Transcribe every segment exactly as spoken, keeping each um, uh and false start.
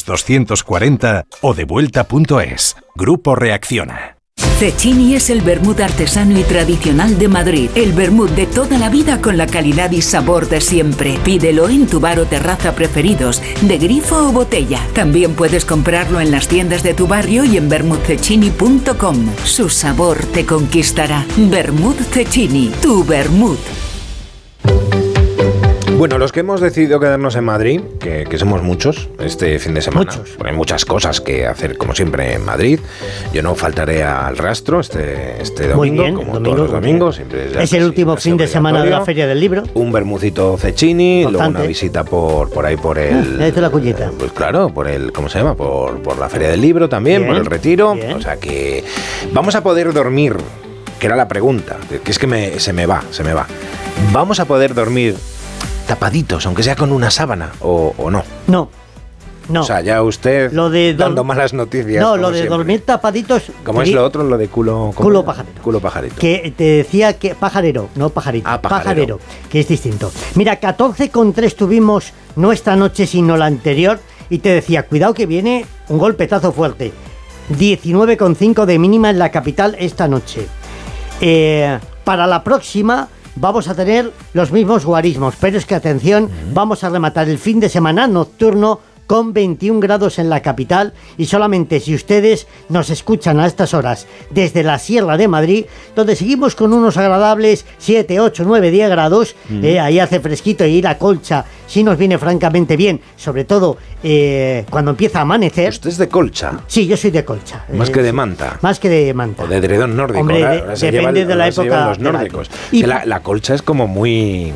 doscientos cuarenta o devuelta punto es. Grupo Reacciona. Cecchini es el vermut artesano y tradicional de Madrid. El vermut de toda la vida con la calidad y sabor de siempre. Pídelo en tu bar o terraza preferidos, de grifo o botella. También puedes comprarlo en las tiendas de tu barrio y en vermut cecchini punto com. Su sabor te conquistará. Vermut Cecchini, tu vermut. Bueno, los que hemos decidido quedarnos en Madrid, que, que somos muchos este fin de semana, muchos. porque hay muchas cosas que hacer, como siempre, en Madrid. Yo no faltaré al rastro este, este domingo, bien, como domingo, todos los domingos. Siempre es el último fin de semana de la Feria del Libro. Un bermucito Cecchini, Constante. luego una visita por, por ahí por el... Ah, la cuñeta. Pues claro, por el, ¿cómo se llama? Por, por la Feria del Libro también, Bien, por el Retiro. bien. O sea que vamos a poder dormir, que era la pregunta, que es que me, se me va, se me va. ¿Vamos a poder dormir tapaditos, aunque sea con una sábana, o, o no? No, no. O sea, ya usted lo de dor- dando malas noticias. No, como lo de siempre. dormir tapaditos. ¿Cómo es lo otro? Lo de culo... ¿cómo Culo era? pajarero. Culo pajarito. Que te decía que... Pajarero, no pajarito. Ah, pajarero. que es distinto. Mira, catorce coma tres tuvimos no esta noche, sino la anterior, y te decía, cuidado que viene un golpetazo fuerte. diecinueve coma cinco de mínima en la capital esta noche. Eh, para la próxima... vamos a tener los mismos guarismos, pero es que atención, uh-huh. vamos a rematar el fin de semana nocturno con veintiún grados en la capital, y solamente si ustedes nos escuchan a estas horas desde la Sierra de Madrid, donde seguimos con unos agradables siete, ocho, nueve, diez grados, uh-huh. eh, ahí hace fresquito y la Colcha sí nos viene francamente bien, sobre todo eh, cuando empieza a amanecer. ¿Usted es de Colcha? Sí, yo soy de Colcha. Más eh, que de manta. Más que de manta. O de edredón nórdico. Hombre, ahora, de, ahora se depende lleva, de la ahora se época. llevan los nórdicos. Y la, la Colcha es como muy...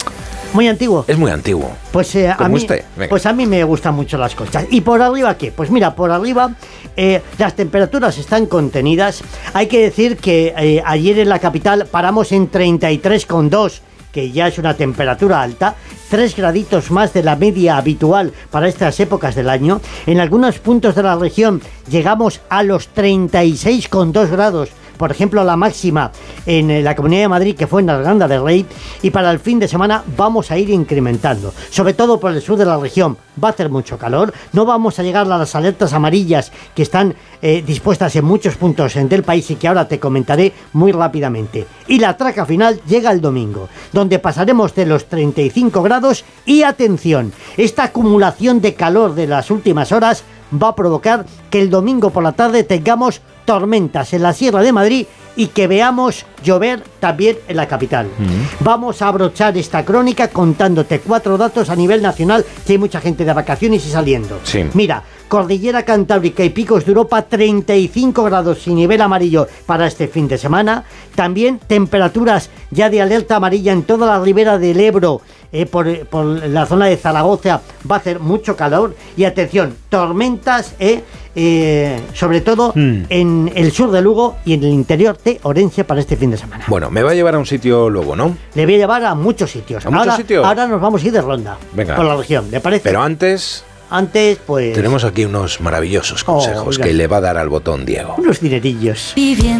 Muy antiguo. Es muy antiguo. Pues eh, a Como mí, usted. Venga. Pues a mí me gustan mucho las colchas. ¿Y por arriba qué? Pues mira, por arriba eh, las temperaturas están contenidas. Hay que decir que eh, ayer en la capital paramos en treinta y tres coma dos, que ya es una temperatura alta, tres graditos más de la media habitual para estas épocas del año. En algunos puntos de la región llegamos a los treinta y seis coma dos grados. Por ejemplo, la máxima en la Comunidad de Madrid, que fue en Arganda del Rey, y para el fin de semana vamos a ir incrementando, sobre todo por el sur de la región. Va a hacer mucho calor, no vamos a llegar a las alertas amarillas que están eh, dispuestas en muchos puntos del país y que ahora te comentaré muy rápidamente. Y la traca final llega el domingo, donde pasaremos de los treinta y cinco grados y atención, esta acumulación de calor de las últimas horas va a provocar que el domingo por la tarde tengamos tormentas en la Sierra de Madrid y que veamos llover también en la capital. Mm. Vamos a abrochar esta crónica contándote cuatro datos a nivel nacional, que hay mucha gente de vacaciones y saliendo. Sí. Mira, Cordillera Cantábrica y Picos de Europa, treinta y cinco grados y nivel amarillo para este fin de semana. También temperaturas ya de alerta amarilla en toda la ribera del Ebro, eh, por, por la zona de Zaragoza va a hacer mucho calor. Y atención, tormentas, eh, eh, sobre todo mm. en el sur de Lugo y en el interior de Orense para este fin de semana. Bueno, me va a llevar a un sitio luego, ¿no? Le voy a llevar a muchos sitios. ¿A ahora, muchos sitios? Ahora nos vamos a ir de ronda. Venga. Por la región, ¿le parece? Pero antes... Antes, pues... tenemos aquí unos maravillosos consejos oh, que le va a dar al botón Diego. Unos dinerillos.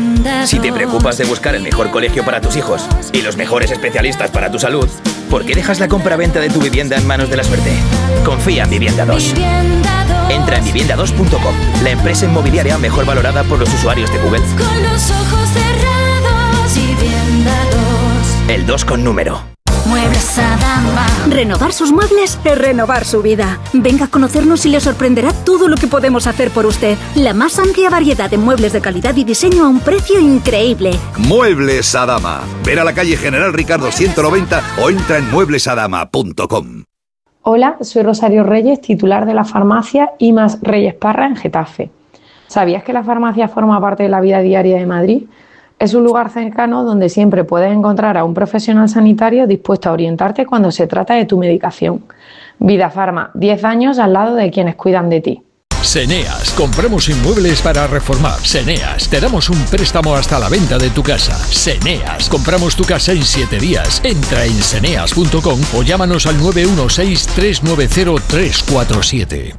Si te preocupas de buscar el mejor colegio para tus hijos y los mejores especialistas para tu salud, ¿por qué dejas la compra-venta de tu vivienda en manos de la suerte? Confía en Vivienda dos. Entra en vivienda dos punto com, la empresa inmobiliaria mejor valorada por los usuarios de Google. Con los ojos cerrados, Vivienda dos. El dos con número. Muebles Adama. Renovar sus muebles es renovar su vida. Venga a conocernos y le sorprenderá todo lo que podemos hacer por usted. La más amplia variedad de muebles de calidad y diseño a un precio increíble. Muebles Adama. Ver a la calle General Ricardo ciento noventa o entra en muebles adama punto com. Hola, soy Rosario Reyes, titular de la farmacia IMAS Reyes Parra en Getafe. ¿Sabías que la farmacia forma parte de la vida diaria de Madrid? Es un lugar cercano donde siempre puedes encontrar a un profesional sanitario dispuesto a orientarte cuando se trata de tu medicación. Vida Farma, diez años al lado de quienes cuidan de ti. Seneas, compramos inmuebles para reformar. Seneas, te damos un préstamo hasta la venta de tu casa. Seneas, compramos tu casa en siete días. Entra en seneas punto com o llámanos al nueve uno seis, tres nueve cero, tres cuatro siete.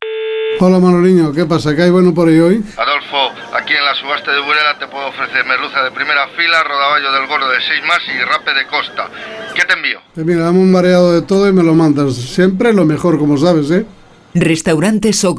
Hola Manoliño, ¿qué pasa? ¿Qué hay bueno por ahí hoy? Adolfo, aquí en la subasta de Burela te puedo ofrecer merluza de primera fila, rodaballo del gordo de seis más y rape de costa. ¿Qué te envío? Eh, mira, dame un mareado de todo y me lo mandas. Siempre lo mejor, como sabes, ¿eh? Restaurante Sogro.